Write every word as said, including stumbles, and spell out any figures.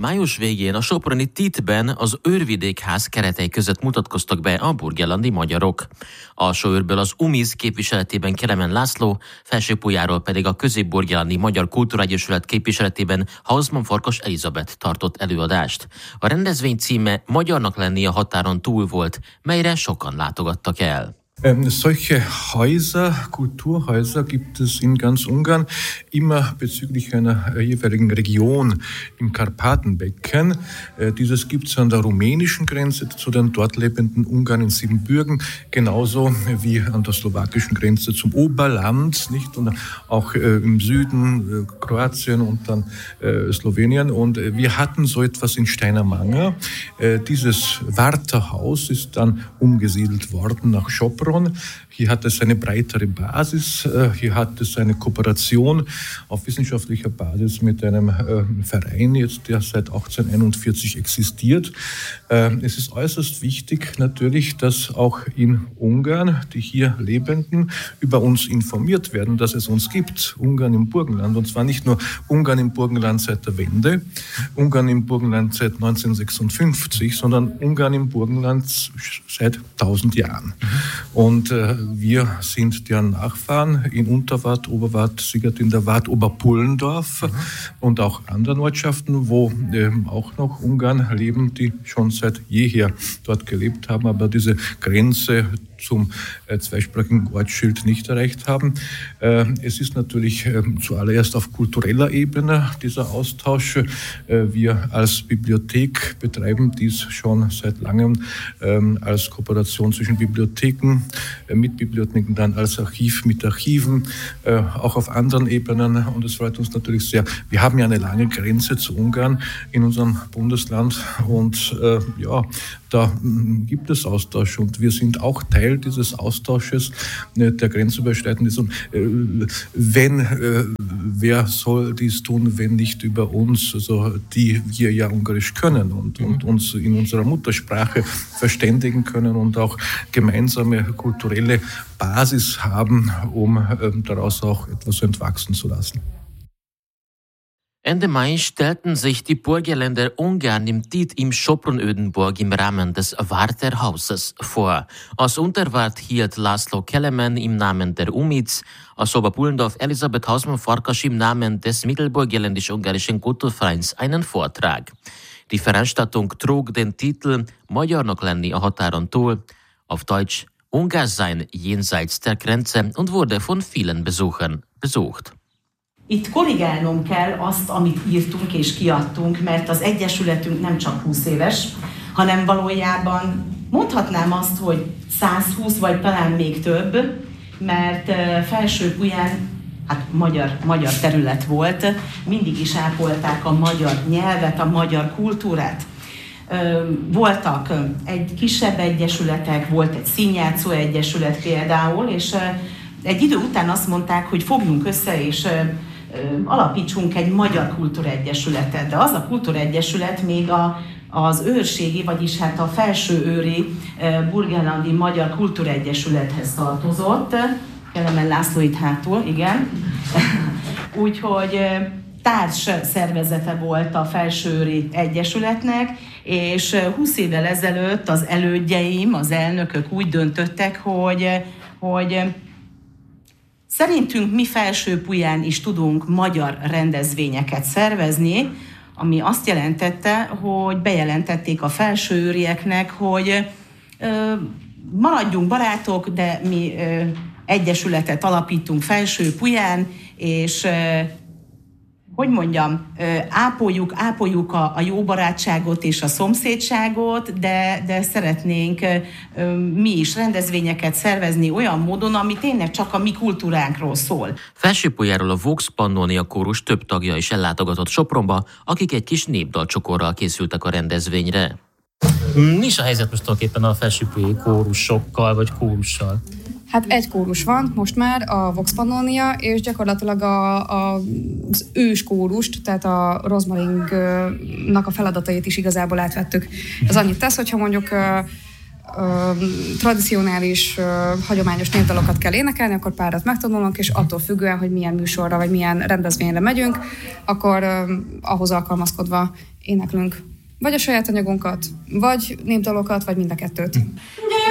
Május végén a soproni Titben az Őrvidékház keretei között mutatkoztak be a burgenlandi magyarok. Alsóőrből az UMIZ képviseletében Kelemen László, Felsőpujáról pedig a Közép-Burgenlandi Magyar Kultúraegyesület képviseletében Hausmann Farkas Elizabeth tartott előadást. A rendezvény címe Magyarnak lenni a határon túl volt, melyre sokan látogattak el. Ähm, solche Häuser, Kulturhäuser gibt es in ganz Ungarn, immer bezüglich einer jeweiligen Region im Karpatenbecken. Äh, dieses gibt es an der rumänischen Grenze zu den dort lebenden Ungarn in Siebenbürgen, genauso wie an der slowakischen Grenze zum Oberland, nicht? Und auch äh, im Süden äh, Kroatien und dann äh, Slowenien. Und äh, wir hatten so etwas in Steiermanger. Äh, dieses Warterhaus ist dann umgesiedelt worden nach Sopron. Hier hat es eine breitere Basis, hier hat es eine Kooperation auf wissenschaftlicher Basis mit einem Verein, jetzt, der seit achtzehnhunderteinundvierzig existiert. Es ist äußerst wichtig natürlich, dass auch in Ungarn die hier Lebenden über uns informiert werden, dass es uns gibt, Ungarn im Burgenland. Und zwar nicht nur Ungarn im Burgenland seit der Wende, Ungarn im Burgenland seit neunzehnhundertsechsundfünfzig, sondern Ungarn im Burgenland seit tausend Jahren. Und äh, wir sind deren Nachfahren in Unterwart, Oberwart, Sigert in der Wart, Oberpullendorf mhm. und auch anderen Ortschaften, wo äh, auch noch Ungarn leben, die schon seit jeher dort gelebt haben, aber diese Grenze zum äh, zweisprachigen Ortsschild nicht erreicht haben. Äh, es ist natürlich äh, zuallererst auf kultureller Ebene dieser Austausch. Äh, wir als Bibliothek betreiben dies schon seit langem äh, als Kooperation zwischen Bibliotheken, äh, mit Bibliotheken, dann als Archiv mit Archiven, äh, auch auf anderen Ebenen. Und es freut uns natürlich sehr. Wir haben ja eine lange Grenze zu Ungarn in unserem Bundesland und äh, ja, da mh, gibt es Austausch und wir sind auch Teil dieses Austausches, äh, der grenzüberschreitend ist. Und äh, wenn, äh, wer soll dies tun, wenn nicht über uns, also die wir ja Ungarisch können und, und uns in unserer Muttersprache verständigen können und auch gemeinsame kulturelle Basis haben, um äh, daraus auch etwas entwachsen zu lassen. Ende Mai stellten sich die Burgenländer Ungarn im Tit im Sopron-Ödenburg im Rahmen des Warterhauses vor. Aus Unterwart hielt László Kelemen im Namen der UMIZ, aus Oberpullendorf Elisabeth Hausmann Farkas im Namen des Mittelburgenländisch-Ungarischen Kulturvereins einen Vortrag. Die Veranstaltung trug den Titel Magyarnak lenni a határon túl, auf Deutsch Ungar sein jenseits der Grenze, und wurde von vielen Besuchern besucht. Itt korrigálnom kell azt, amit írtunk és kiadtunk, mert az Egyesületünk nem csak húsz éves, hanem valójában mondhatnám azt, hogy százhúsz vagy talán még több, mert Felsőpuján hát magyar, magyar terület volt, mindig is ápolták a magyar nyelvet, a magyar kultúrát. Voltak egy kisebb egyesületek, volt egy színjátszó egyesület például, és egy idő után azt mondták, hogy fogjunk össze és alapítsunk egy magyar kultúraegyesületet, de az a kultúraegyesület még a, az őrségi, vagyis hát a felsőőri burgenlandi magyar kultúraegyesülethez tartozott. Kelemen László itt hátul, igen. Úgyhogy társ szervezete volt a felsőőri egyesületnek, és húsz évvel ezelőtt az elődjeim, az elnökök úgy döntöttek, hogy, hogy szerintünk mi Felsőpuján is tudunk magyar rendezvényeket szervezni, ami azt jelentette, hogy bejelentették a felsőőrieknek, hogy ö, maradjunk barátok, de mi ö, egyesületet alapítunk Felsőpuján, és ö, hogy mondjam, ápoljuk, ápoljuk a, a jó barátságot és a szomszédságot, de, de szeretnénk mi is rendezvényeket szervezni olyan módon, ami tényleg csak a mi kultúránkról szól. Felsőpujáról a Vox Pannonia kórus több tagja is ellátogatott Sopronba, akik egy kis népdalcsokorral készültek a rendezvényre. Mi is a helyzet most tulajdonképpen a felsőpujai kórusokkal vagy kórussal? Hát egy kórus van most már, a Vox Pannonia, és gyakorlatilag a, a, az ős kórust, tehát a Rozmaringnak a feladatait is igazából átvettük. Ez annyit tesz, hogyha mondjuk ö, tradicionális, ö, hagyományos népdalokat kell énekelni, akkor párat megtanulunk, és attól függően, hogy milyen műsorra, vagy milyen rendezvényre megyünk, akkor ö, ahhoz alkalmazkodva éneklünk vagy a saját anyagunkat, vagy népdalokat, vagy mind a kettőt.